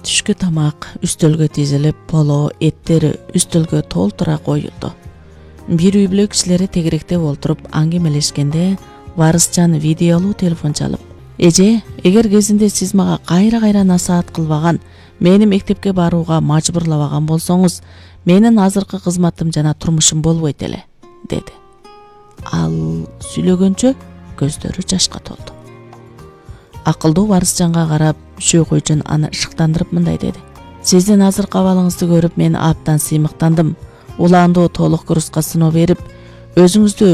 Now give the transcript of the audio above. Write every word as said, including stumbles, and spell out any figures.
Түшкү тамак үстөлгө тизилип, поло, эттери үстөлгө толтура коюлду. Бир үй бүлө кишилери тегеректеп олтуруп аңгемелешкенде Варысжан видеолуу телефон чалып: "Эже, эгер кезинде сиз мага кайра-кайра насаат кылбаган, мени мектепке барууга мажбурлабаган болсоңуз, менин азыркы кызматым жана турмушум болбойт эле", деди. Ал сүйлөгөнчө көздөрү жашка толду. Акылдуу Варысжанга карап, Шөйкөйжөн аны ышыктандырып мындай деди: "Сиздин азыркы абалыңызды көрүп мен абдан сыймыктандым. Улаандуу толук курска сыноо берип, өзүңүздү